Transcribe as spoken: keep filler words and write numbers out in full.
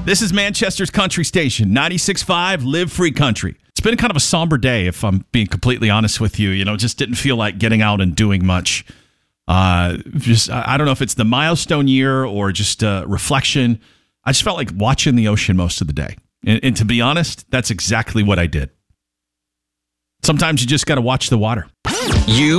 This is Manchester's country station, ninety-six point five Live Free Country. It's been kind of a somber day, if I'm being completely honest with you. You know, just didn't feel like getting out and doing much. Uh, just I don't know if it's the milestone year or just uh, reflection. I just felt like watching the ocean most of the day. And, and to be honest, that's exactly what I did. Sometimes you just got to watch the water. You